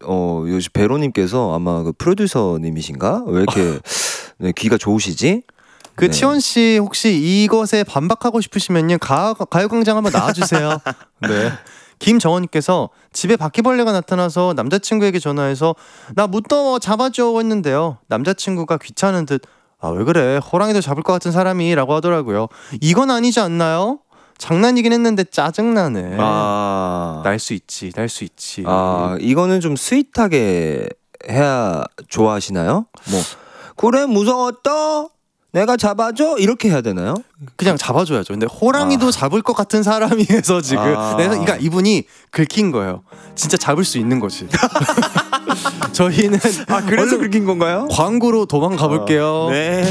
요즘 베로님께서 아마 그 프로듀서님이신가? 왜 이렇게 네, 귀가 좋으시지? 그 네. 치원 씨 혹시 이것에 반박하고 싶으시면요 가요광장 한번 나와주세요. 네. 김정원님께서 집에 바퀴벌레가 나타나서 남자친구에게 전화해서 나 무더워 잡아줘 했는데요. 남자친구가 귀찮은 듯 아 왜 그래 호랑이도 잡을 것 같은 사람이라고 하더라고요. 이건 아니지 않나요? 장난이긴 했는데 짜증나네. 날 수 있지. 이거는 좀 스윗하게 해야 좋아하시나요? 뭐 그래 무서웠다 내가 잡아줘 이렇게 해야 되나요? 그냥 잡아줘야죠. 근데 호랑이도 잡을 것 같은 사람이 해서 지금 그러니까 이분이 긁힌 거예요. 진짜 잡을 수 있는 거지. 저희는 그래서 긁힌 건가요? 광고로 도망가 볼게요. 네.